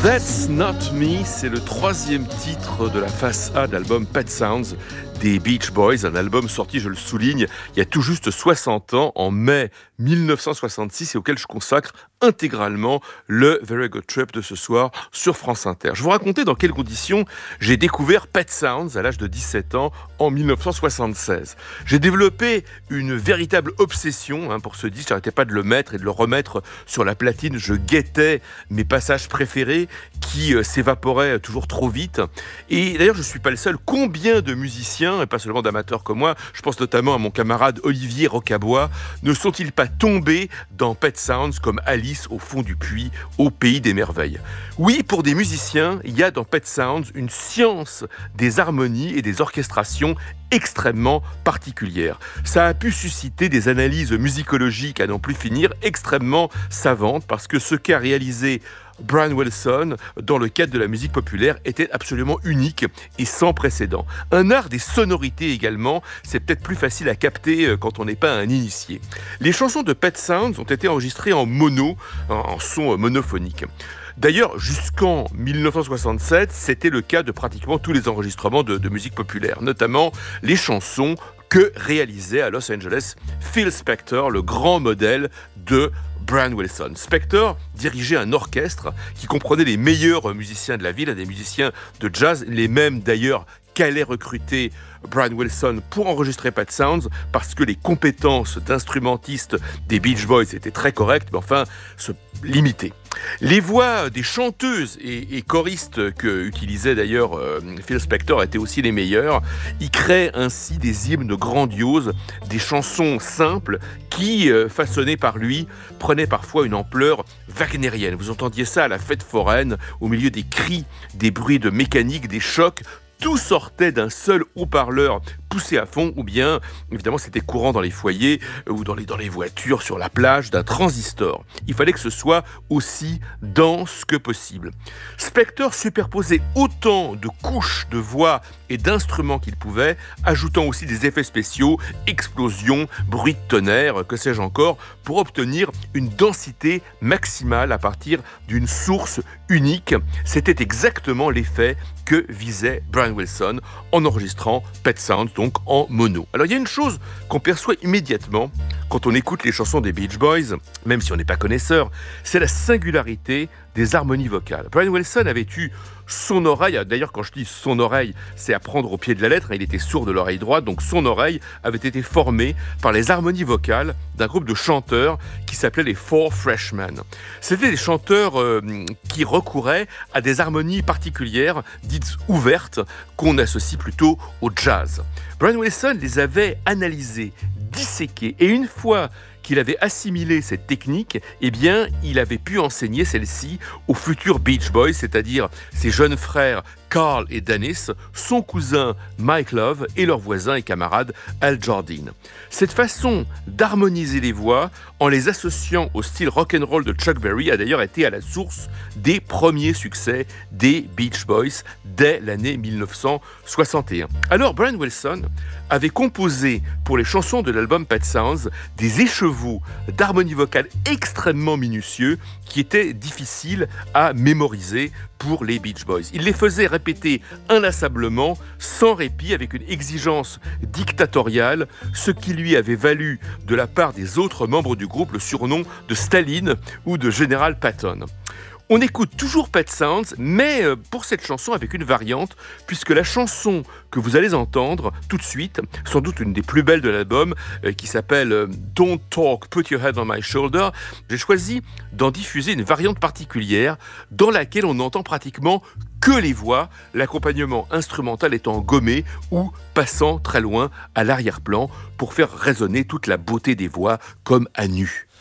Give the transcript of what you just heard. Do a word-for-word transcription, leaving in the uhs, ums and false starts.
That's Not Me, c'est le troisième titre de la face A de l'album Pet Sounds des Beach Boys, un album sorti, je le souligne, il y a tout juste soixante ans, en mai dix-neuf cent soixante-six, et auquel je consacre intégralement le Very Good Trip de ce soir sur France Inter. Je vous racontais dans quelles conditions j'ai découvert Pet Sounds à l'âge de dix-sept ans en dix-neuf cent soixante-seize. J'ai développé une véritable obsession hein, pour ce disque, j'arrêtais pas de le mettre et de le remettre sur la platine, je guettais mes passages préférés qui euh, s'évaporaient toujours trop vite. Et d'ailleurs, je ne suis pas le seul. Combien de musiciens, et pas seulement d'amateurs comme moi, je pense notamment à mon camarade Olivier Rocabois, ne sont-ils pas tombés dans Pet Sounds comme Alice au fond du puits, au pays des merveilles? Oui, pour des musiciens, il y a dans Pet Sounds une science des harmonies et des orchestrations extrêmement particulière. Ça a pu susciter des analyses musicologiques à n'en plus finir, extrêmement savantes, parce que ce qu'a réalisé Brian Wilson, dans le cadre de la musique populaire, était absolument unique et sans précédent. Un art des sonorités également, c'est peut-être plus facile à capter quand on n'est pas un initié. Les chansons de Pet Sounds ont été enregistrées en mono, en son monophonique. D'ailleurs, jusqu'en dix-neuf cent soixante-sept, c'était le cas de pratiquement tous les enregistrements de, de musique populaire, notamment les chansons que réalisait à Los Angeles Phil Spector, le grand modèle de Brian Wilson. Spector dirigeait un orchestre qui comprenait les meilleurs musiciens de la ville, des musiciens de jazz, les mêmes d'ailleurs qu'allait recruter Brian Wilson pour enregistrer Pet Sounds, parce que les compétences d'instrumentistes des Beach Boys étaient très correctes, mais enfin se limitaient. Les voix des chanteuses et, et choristes que utilisait d'ailleurs euh, Phil Spector étaient aussi les meilleures. Il crée ainsi des hymnes grandioses, des chansons simples qui, euh, façonnées par lui, prenaient parfois une ampleur wagnérienne. Vous entendiez ça à la fête foraine, au milieu des cris, des bruits de mécanique, des chocs. Tout sortait d'un seul haut-parleur poussé à fond, ou bien, évidemment, c'était courant dans les foyers ou dans les, dans les voitures, sur la plage, d'un transistor. Il fallait que ce soit aussi dense que possible. Spector superposait autant de couches de voix et d'instruments qu'il pouvait, ajoutant aussi des effets spéciaux, explosions, bruits de tonnerre, que sais-je encore, pour obtenir une densité maximale à partir d'une source unique. C'était exactement l'effet que visait Brian Wilson en enregistrant Pet Sounds, donc en mono. Alors il y a une chose qu'on perçoit immédiatement quand on écoute les chansons des Beach Boys, même si on n'est pas connaisseur, c'est la singularité des harmonies vocales. Brian Wilson avait eu son oreille, d'ailleurs quand je dis son oreille, c'est à prendre au pied de la lettre, il était sourd de l'oreille droite, donc son oreille avait été formée par les harmonies vocales d'un groupe de chanteurs qui s'appelait les Four Freshmen. C'était des chanteurs euh, qui recouraient à des harmonies particulières, dites ouvertes, qu'on associe plutôt au jazz. Brian Wilson les avait analysées, disséquées, et une fois qu'il avait assimilé cette technique, eh bien, il avait pu enseigner celle-ci aux futurs Beach Boys, c'est-à-dire ses jeunes frères Carl et Dennis, son cousin Mike Love et leur voisin et camarade Al Jardine. Cette façon d'harmoniser les voix en les associant au style rock'n'roll de Chuck Berry a d'ailleurs été à la source des premiers succès des Beach Boys dès l'année dix-neuf cent soixante et un. Alors Brian Wilson avait composé pour les chansons de l'album Pet Sounds des écheveaux d'harmonie vocale extrêmement minutieux qui étaient difficiles à mémoriser pour les Beach Boys. Il les faisait répéter inlassablement, sans répit, avec une exigence dictatoriale, ce qui lui avait valu de la part des autres membres du groupe le surnom de Staline ou de Général Patton. On écoute toujours Pet Sounds, mais pour cette chanson avec une variante, puisque la chanson que vous allez entendre tout de suite, sans doute une des plus belles de l'album, qui s'appelle Don't Talk, Put Your Head on My Shoulder, j'ai choisi d'en diffuser une variante particulière dans laquelle on n'entend pratiquement que les voix, l'accompagnement instrumental étant gommé ou passant très loin à l'arrière-plan pour faire résonner toute la beauté des voix comme à nu.